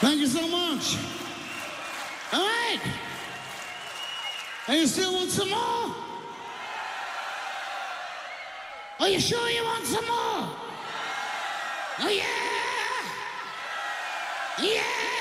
Thank you so much. All right. And you still want some more? Are you sure you want some more? Oh, yeah! Yeah!